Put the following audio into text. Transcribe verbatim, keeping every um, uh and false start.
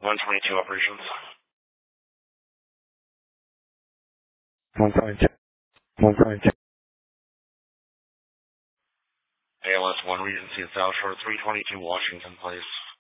one twenty-two operations. one twenty-two. one twenty-two. A L S one Regency South Shore, three twenty-two Washington Place.